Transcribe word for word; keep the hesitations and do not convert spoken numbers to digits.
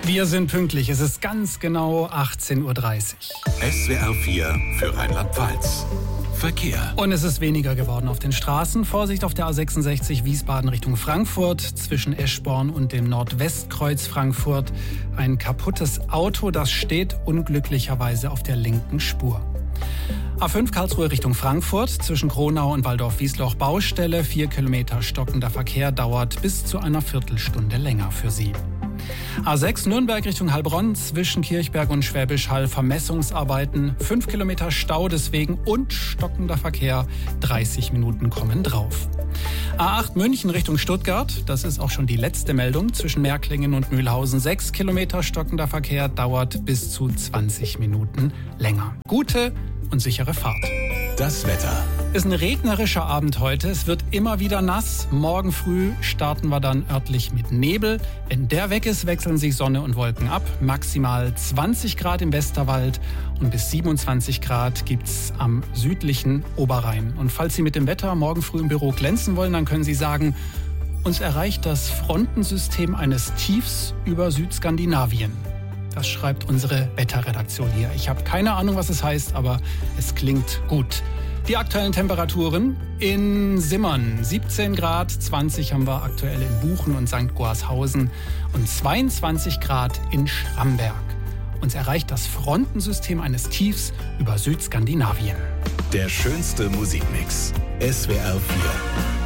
Wir sind pünktlich. Es ist ganz genau achtzehn Uhr dreißig. S W R vier für Rheinland-Pfalz. Verkehr. Und es ist weniger geworden auf den Straßen. Vorsicht auf der A sechsundsechzig Wiesbaden Richtung Frankfurt. Zwischen Eschborn und dem Nordwestkreuz Frankfurt. Ein kaputtes Auto, das steht unglücklicherweise auf der linken Spur. A fünf Karlsruhe Richtung Frankfurt, zwischen Kronau und Waldorf-Wiesloch Baustelle. Vier Kilometer stockender Verkehr dauert bis zu einer Viertelstunde länger für Sie. A sechs Nürnberg Richtung Heilbronn, zwischen Kirchberg und Schwäbisch Hall Vermessungsarbeiten. Fünf Kilometer Stau deswegen und stockender Verkehr. dreißig Minuten kommen drauf. A acht München Richtung Stuttgart, das ist auch schon die letzte Meldung. Zwischen Märklingen und Mühlhausen sechs Kilometer stockender Verkehr, dauert bis zu zwanzig Minuten länger. Gute und sichere Fahrt. Das Wetter. Ist ein regnerischer Abend heute. Es wird immer wieder nass. Morgen früh starten wir dann örtlich mit Nebel. Wenn der weg ist, wechseln sich Sonne und Wolken ab. Maximal zwanzig Grad im Westerwald und bis siebenundzwanzig Grad gibt's am südlichen Oberrhein. Und falls Sie mit dem Wetter morgen früh im Büro glänzen wollen, dann können Sie sagen, uns erreicht das Frontensystem eines Tiefs über Südskandinavien. Das schreibt unsere Wetterredaktion hier. Ich habe keine Ahnung, was es heißt, aber es klingt gut. Die aktuellen Temperaturen in Simmern siebzehn Grad, zwanzig haben wir aktuell in Buchen und Sankt Goarshausen und zweiundzwanzig Grad in Schramberg. Uns erreicht das Frontensystem eines Tiefs über Südskandinavien. Der schönste Musikmix. S W R vier.